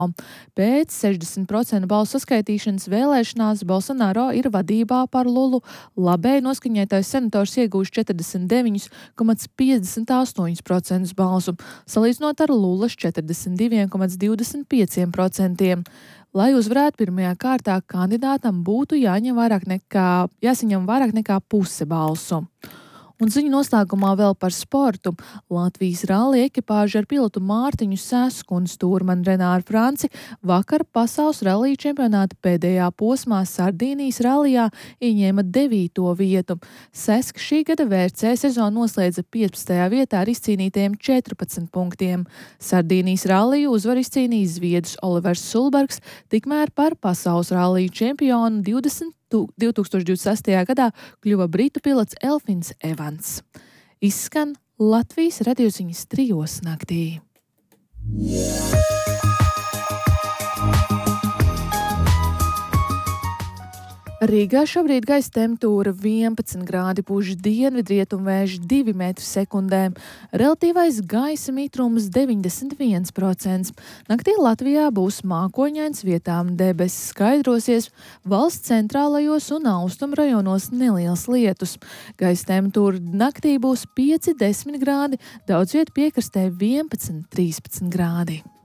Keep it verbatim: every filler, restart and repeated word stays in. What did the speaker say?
Pēc sešdesmit procentu balsu saskaitīšanas vēlēšanās Bolsonaro ir vadībā par Lulu. Labēji noskaņotais senators iegūst četrdesmit deviņi komā piecdesmit astoņi procenti balsu, salīdzinot ar Lulas četrdesmit divi komā divdesmit pieci procenti. Lai uzvarētu pirmajā kārtā, kandidātam būtu jāņem vairāk nekā, jāsaņem vairāk nekā puse balsu. Un ziņu noslēgumā vēl par sportu. Latvijas rallija ekipāža ar pilotu Mārtiņu Sesku un stūrmani Renāru Franci vakar pasaules rallija čempionāta pēdējā posmā Sardīnijas rallijā ieņēma devīto vietu. Seska šī gada V R C sezonu noslēdza piecpadsmitajā vietā ar izcīnītajiem četrpadsmit punktiem. Sardīnijas ralliju uzvar izcīnījis zviedrs Olivers Sulbergs, tikmēr par pasaules rallija čempionu divdesmit divtūkstoš divdesmit sestajā gadā kļuva britu pilots Elfins Evans. Izskan Latvijas radioziņas trijos naktī. Rīgā šobrīd gaisa temperatūra vienpadsmit grādi, pūš dienvidrietumu vējš divi metri sekundē, relatīvais gaisa mitrums deviņdesmit viens procents. Naktī Latvijā būs mākoņains, vietām debesis skaidrosies, valsts centrālajos un austrumu rajonos neliels lietus. Gaisa temperatūra naktī būs pieci līdz desmit grādi, daudz vietu piekrastē vienpadsmit līdz trīspadsmit grādi.